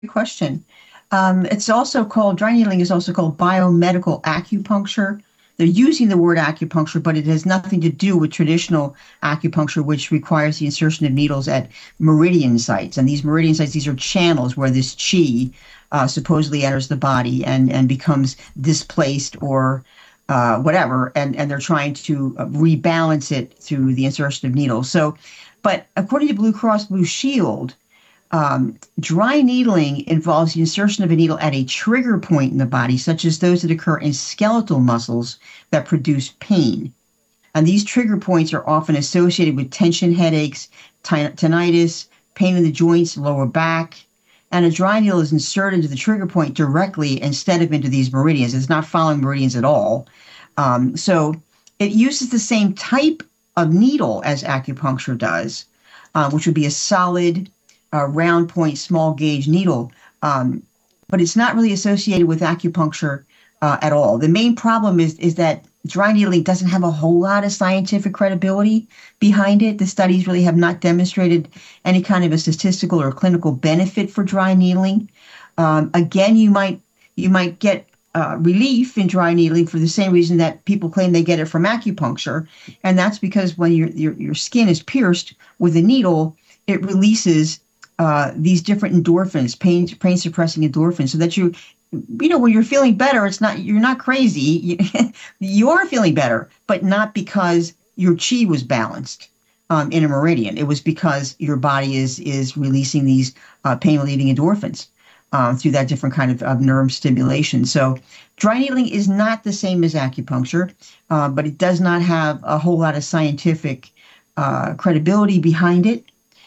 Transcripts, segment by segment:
Good question. It's also called, dry needling is also called biomedical acupuncture. They're using the word acupuncture, but it has nothing to do with traditional acupuncture, which requires the insertion of needles at meridian sites. And these meridian sites, these are channels where this chi supposedly enters the body and becomes displaced or whatever. And they're trying to rebalance it through the insertion of needles. So, but according to Blue Cross Blue Shield, dry needling involves the insertion of a needle at a trigger point in the body, such as those that occur in skeletal muscles that produce pain. And these trigger points are often associated with tension headaches, tinnitus, pain in the joints, lower back. And a dry needle is inserted into the trigger point directly instead of into these meridians. It's not following meridians at all. So it uses the same type of needle as acupuncture does, which would be a solid round point, small gauge needle, but it's not really associated with acupuncture at all. The main problem is that dry needling doesn't have a whole lot of scientific credibility behind it. The studies really have not demonstrated any kind of a statistical or clinical benefit for dry needling. Again, you might get relief in dry needling for the same reason that people claim they get it from acupuncture, and that's because when your skin is pierced with a needle, it releases these different endorphins, pain suppressing endorphins, so that when you're feeling better, you're not crazy. You are feeling better, but not because your chi was balanced in a meridian. It was because your body is releasing these pain relieving endorphins through that different kind of nerve stimulation. So dry needling is not the same as acupuncture, but it does not have a whole lot of scientific credibility behind it.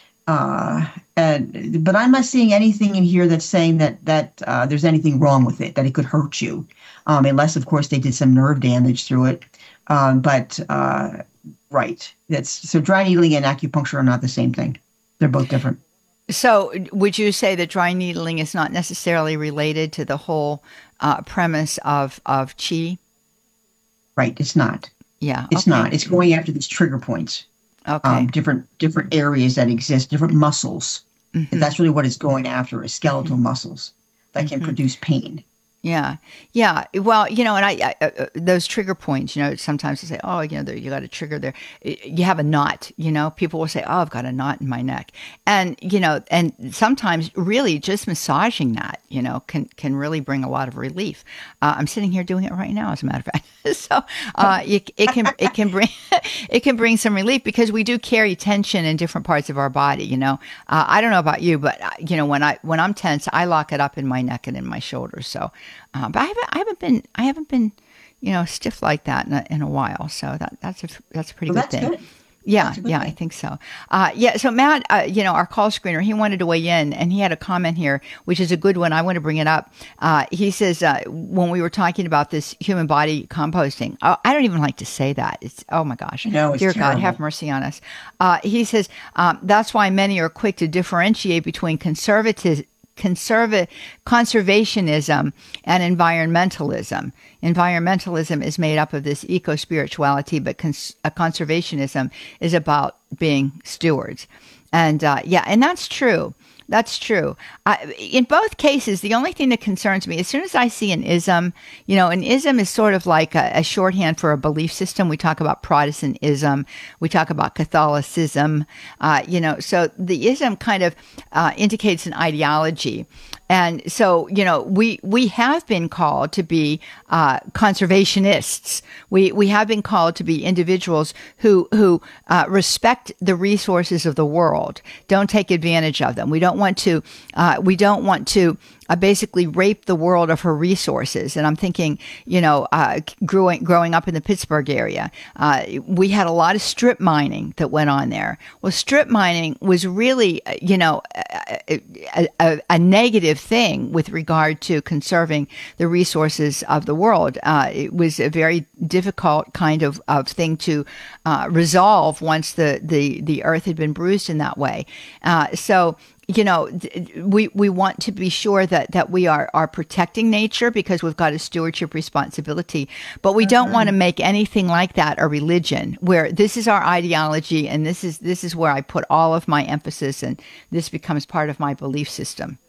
But I'm not seeing anything in here that's saying that there's anything wrong with it, that it could hurt you, unless, of course, they did some nerve damage through it. But right, so dry needling and acupuncture are not the same thing. They're both different. So, would you say that dry needling is not necessarily related to the whole premise of chi? Right, it's not. Yeah. It's Okay. not. It's going after these trigger points, Okay. different areas that exist, different muscles. And Mm-hmm. that's really what it's going after, is skeletal muscles that can Mm-hmm. produce pain. Yeah, yeah. Well, and those trigger points. Sometimes they say, "Oh, you got a trigger there. You have a knot." People will say, "Oh, I've got a knot in my neck," and and sometimes really just massaging that, can really bring a lot of relief. I'm sitting here doing it right now, as a matter of fact. So it can bring it can bring some relief because we do carry tension in different parts of our body. I don't know about you, but when I'm tense, I lock it up in my neck and in my shoulders. So. But I haven't been, stiff like that in a while. So that's a pretty So good that's thing. good. Yeah, That's a good yeah, I thing. think so. Yeah, so Matt, our call screener, he wanted to weigh in, and he had a comment here, which is a good one. I want to bring it up. He says when we were talking about this human body composting, I don't even like to say that. It's oh my gosh, No, it's dear God, have terrible. mercy on us. He says that's why many are quick to differentiate between conservationism and environmentalism. Environmentalism is made up of this eco-spirituality, but conservationism is about being stewards. And and that's true. That's true. In both cases, the only thing that concerns me, as soon as I see an ism, an ism is sort of like a shorthand for a belief system. We talk about Protestantism, we talk about Catholicism, so the ism kind of indicates an ideology. And so, we have been called to be conservationists. We have been called to be individuals who respect the resources of the world, don't take advantage of them. We don't want to basically rape the world of her resources. And I'm thinking, growing up in the Pittsburgh area, we had a lot of strip mining that went on there. Well, strip mining was really, a negative thing with regard to conserving the resources of the world. It was a very difficult kind of thing to resolve once the earth had been bruised in that way. So we want to be sure that we are protecting nature because we've got a stewardship responsibility, but we don't want to make anything like that a religion where this is our ideology and this is where I put all of my emphasis and this becomes part of my belief system.